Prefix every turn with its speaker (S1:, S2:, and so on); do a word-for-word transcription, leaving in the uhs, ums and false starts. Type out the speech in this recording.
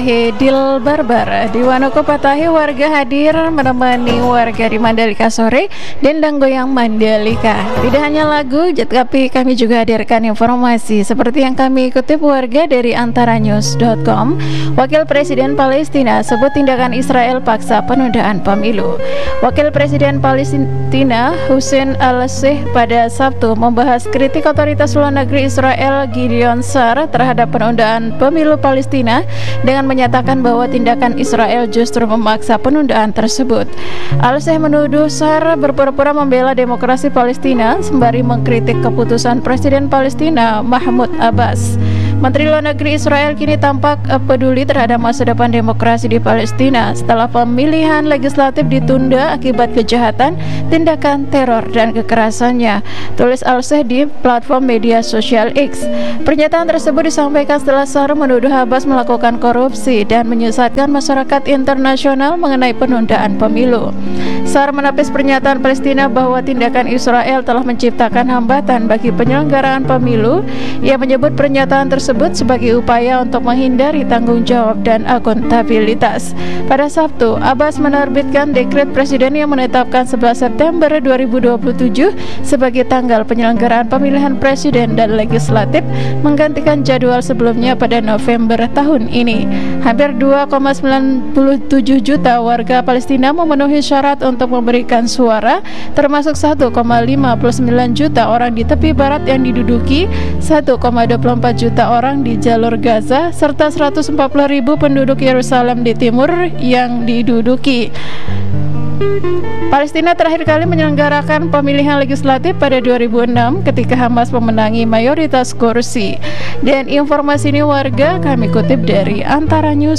S1: Hedil Barbar di Wanoko Patahi, warga hadir menemani warga di Mandalika sore dendang goyang Mandalika. Tidak hanya lagu, tapi kami juga hadirkan informasi seperti yang kami kutip warga dari antaranews dot com. Wakil Presiden Palestina sebut tindakan Israel paksa penundaan pemilu. Wakil Presiden Palestina Hussein Al-Sheikh pada Sabtu membahas kritik otoritas luar negeri Israel Gideon Sa'ar terhadap penundaan pemilu Palestina dengan menyatakan bahwa tindakan Israel justru memaksa penundaan tersebut. Al-Sheikh menuduh Sa'ar berpura-pura membela demokrasi Palestina sembari mengkritik keputusan Presiden Palestina Mahmud Abbas. Menteri Luar Negeri Israel kini tampak peduli terhadap masa depan demokrasi di Palestina setelah pemilihan legislatif ditunda akibat kejahatan, tindakan teror dan kekerasannya, tulis Al-Sheikh di platform media sosial X. Pernyataan tersebut disampaikan setelah Sa'ar menuduh Abbas melakukan korupsi dan menyesatkan masyarakat internasional mengenai penundaan pemilu. Sa'ar menepis pernyataan Palestina bahwa tindakan Israel telah menciptakan hambatan bagi penyelenggaraan pemilu. Ia menyebut pernyataan tersebut sebagai upaya untuk menghindari tanggung jawab dan akuntabilitas. Pada Sabtu, Abbas menerbitkan dekret presiden yang menetapkan sebelas September dua ribu dua puluh tujuh sebagai tanggal penyelenggaraan pemilihan presiden dan legislatif, menggantikan jadwal sebelumnya pada November tahun ini. Hampir dua koma sembilan tujuh juta warga Palestina memenuhi syarat untuk memberikan suara, termasuk satu koma lima sembilan juta orang di tepi barat yang diduduki, satu koma dua puluh empat juta orang di jalur Gaza, serta seratus empat puluh ribu penduduk Yerusalem di timur yang diduduki. Palestina terakhir kali menyelenggarakan pemilihan legislatif pada dua ribu enam ketika Hamas memenangi mayoritas kursi. Dan informasi ini warga kami kutip dari antaranews